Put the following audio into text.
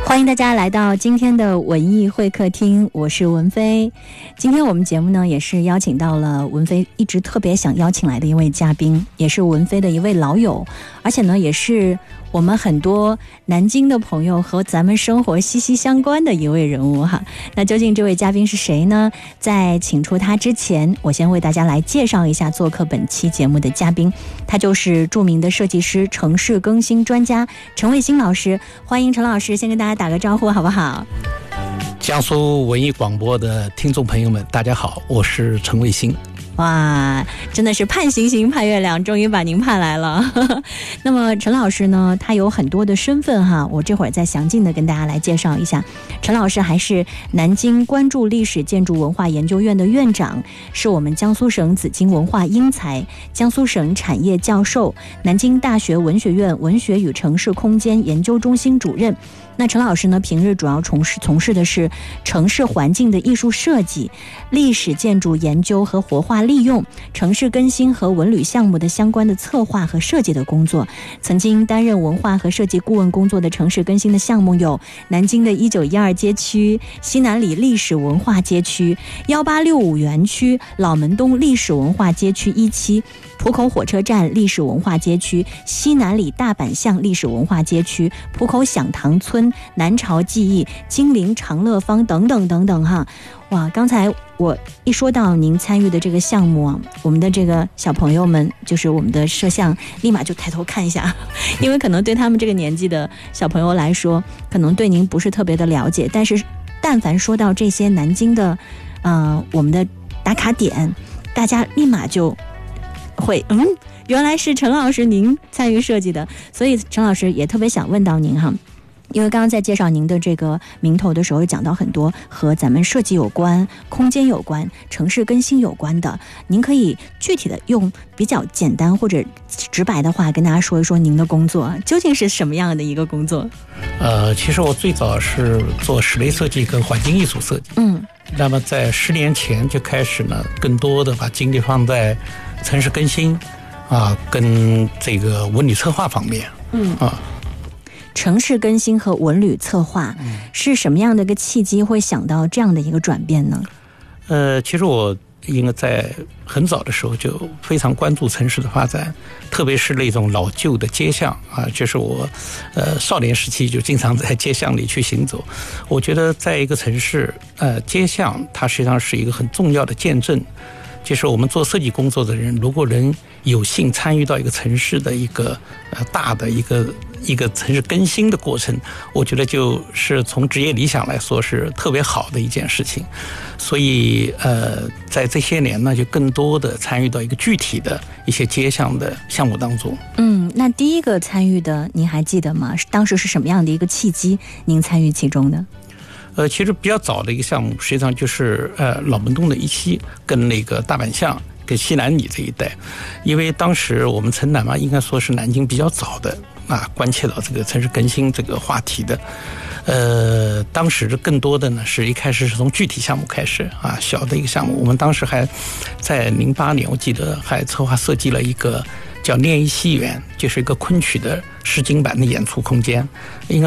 欢迎大家来到今天的文艺会客厅，我是文飞。今天我们节目呢，也是邀请到了文飞一直特别想邀请来的一位嘉宾，也是文飞的一位老友，而且呢，也是我们很多南京的朋友和咱们生活息息相关的一位人物哈。那究竟这位嘉宾是谁呢？在请出他之前，我先为大家来介绍一下做客本期节目的嘉宾，他就是著名的设计师、城市更新专家陈卫星老师。欢迎陈老师，先跟大家打个招呼好不好？ 江苏文艺广播的听众朋友们，大家好，我是陈卫星。 哇，真的是盼星星盼月亮，终于把您盼来了。那么陈老师呢，他有很多的身份哈，我这会儿再详尽的跟大家来介绍一下。陈老师还是南京关注历史建筑文化研究院的院长，是我们江苏省紫荆文化英才，江苏省产业教授，南京大学文学院文学与城市空间研究中心主任。那陈老师呢，平日主要从事的是城市环境的艺术设计、历史建筑研究和活化利用、城市更新和文旅项目的相关的策划和设计的工作。曾经担任文化和设计顾问工作的城市更新的项目有南京的1912街区、西南里历史文化街区、1865园区、老门东历史文化街区1期、浦口火车站历史文化街区、西南里大阪巷历史文化街区、浦口响堂村、南朝记忆、金陵长乐坊等等等等哈。哇，刚才我一说到您参与的这个项目啊，我们的这个小朋友们，就是我们的摄像立马就抬头看一下，因为可能对他们这个年纪的小朋友来说，可能对您不是特别的了解，但是但凡说到这些南京的我们的打卡点，大家立马就会原来是陈老师您参与设计的。所以陈老师也特别想问到您哈，因为刚刚在介绍您的这个名头的时候，讲到很多和咱们设计有关、空间有关、城市更新有关的，您可以具体的用比较简单或者直白的话跟大家说一说您的工作究竟是什么样的一个工作？ 其实我最早是做室内设计跟环境艺术设计，那么在10年前就开始呢，更多的把精力放在城市更新跟这个文旅策划方面， 城市更新和文旅策划，是什么样的一个契机会想到这样的一个转变呢？ 其实我应该在很早的时候就非常关注城市的发展，特别是那种老旧的街巷就是我少年时期就经常在街巷里去行走。我觉得在一个城市街巷它实际上是一个很重要的见证，就是我们做设计工作的人，如果能有幸参与到一个城市的一个大的一个城市更新的过程，我觉得就是从职业理想来说是特别好的一件事情。所以在这些年呢，就更多的参与到一个具体的一些街巷的项目当中。 那第一个参与的您还记得吗？当时是什么样的一个契机您参与其中的？ 其实比较早的一个项目，实际上就是老门东的1期跟那个大阪巷跟西南里这一带，因为当时我们城南嘛，应该说是南京比较早的关切到这个城市更新这个话题的。当时更多的呢是一开始是从具体项目开始小的一个项目。我们当时还在08年，我记得还策划设计了一个叫念一戏园，就是一个昆曲的实景版的演出空间。应该